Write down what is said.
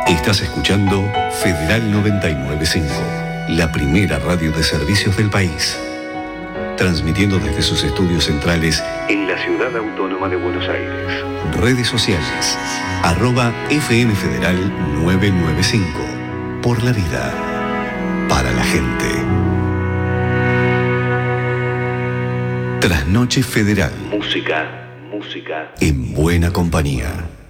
Estás escuchando Federal 995, la primera radio de servicios del país. Transmitiendo desde sus estudios centrales en la ciudad autónoma de Buenos Aires. Redes sociales, @FM Federal 995. Por la vida, para la gente. Trasnoche Federal. Música en buena compañía.